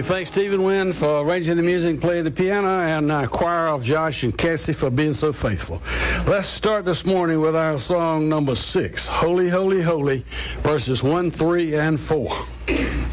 thank Stephen Wynn for arranging the music and playing the piano, and choir of Josh and Cassie for being so faithful. Let's start this morning with our song number 6, Holy, Holy, Holy, verses 1, 3, and 4.